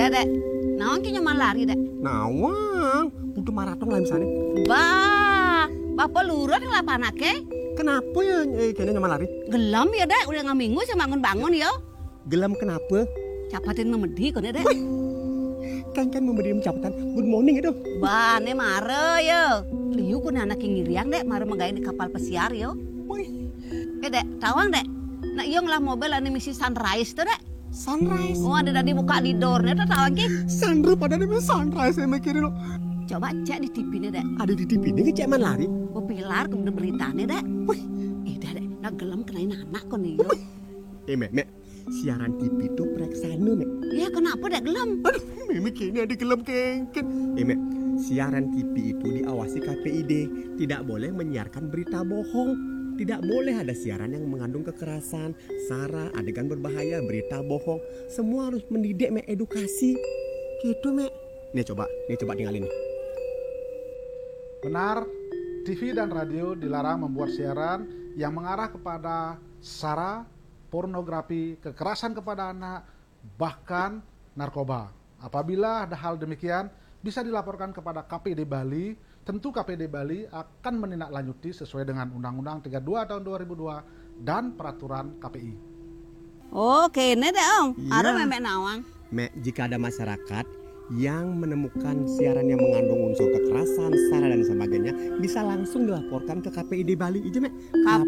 Dek. Nawang ki nyoman lari, Dek. Nawang, butuh maraton lah misalnya. Bapak lurut ngelapanake. Kenapa ya kayaknya nyoman lari? Gelam ya, Dek. Udah ngaminggu saya bangun-bangun ya. Gelam kenapa? Capatin memedi kok, Dek. Kan memberi capatan good morning itu. Ne mare ya. Liu ku anak ngiriang, Dek. Mare magain di kapal pesiar ya. Dek, tawang, Dek. Nak iyo ngelah mobil ane misi Sunrise tuh, Dek. Sunrise. Oh, ada tadi buka di doornya tuh tawang ki. Sandro pada nih sunrise saya mikirin lo. Coba cek di TV nih, Dek. Ada di TV ini cek man lari. Oh, pilar kemudian beritanya, Dek. Wih, Dek. Nak gelam kenain anak kok nih. Mek. Siaran TV itu periksaan Mek. Ya, kenapa, Dek, gelam? Aduh, Mek ini ada gelam kengken. Mek, siaran TV itu diawasi KPID. Tidak boleh menyiarkan berita bohong. Tidak boleh ada siaran yang mengandung kekerasan, sara, adegan berbahaya, berita bohong. Semua harus mendidik, Mek, edukasi. Gitu, Mek. Nih coba tinggalin. Benar, TV dan radio dilarang membuat siaran yang mengarah kepada sara, pornografi, kekerasan kepada anak, bahkan narkoba. Apabila ada hal demikian, bisa dilaporkan kepada KPD Bali. Tentu KPD Bali akan menindaklanjuti sesuai dengan Undang-Undang 32 tahun 2002 dan Peraturan KPI. Oke, ini deh Om. Iya. Ada memek nawang. Mek, jika ada masyarakat yang menemukan siaran yang mengandung unsur kekerasan, sara dan sebagainya, bisa langsung dilaporkan ke KPID Bali. Ije, Mek. KPI